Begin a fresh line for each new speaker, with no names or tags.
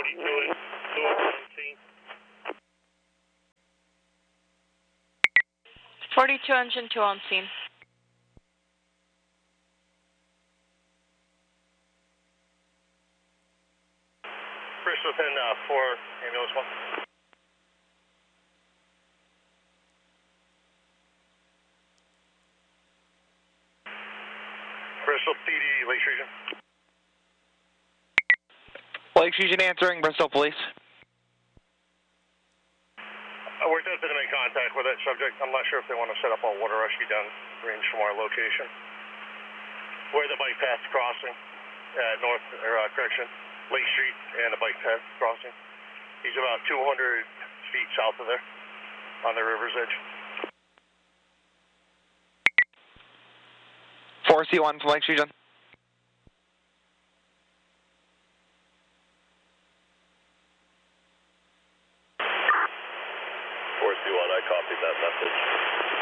42 engine 2 on scene.
Bristol 10 4, ambulance 1. Bristol PD, Lakes Region.
Lakes Region answering, Bristol Police.
We're definitely to make contact with that subject. I'm not sure if they want to set up a water rescue down range from our location. We're the bike path crossing at Lake Street and the bike path crossing. He's about 200 feet south of there on the river's edge.
4C1 from Lakes Region.
4C1, I copied that message.